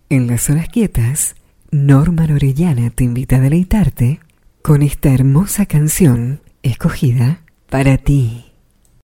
En las horas quietas, Norma Orellana te invita a deleitarte con esta hermosa canción escogida para ti.